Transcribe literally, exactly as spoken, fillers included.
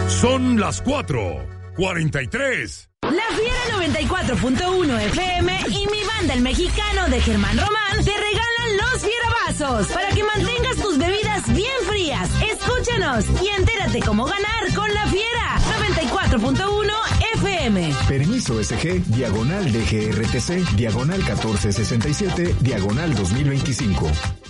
Son las cuatro cuarenta y tres. La Fiera noventa y cuatro punto uno F M y mi banda El Mexicano de Germán Román te regalan los Fierabazos para que mantengas tus bebidas bien frías. Escúchanos y entérate cómo ganar con La Fiera noventa y cuatro punto uno F M. Permiso S G, diagonal D G R T C, diagonal catorce sesenta y siete, diagonal dos mil veinticinco.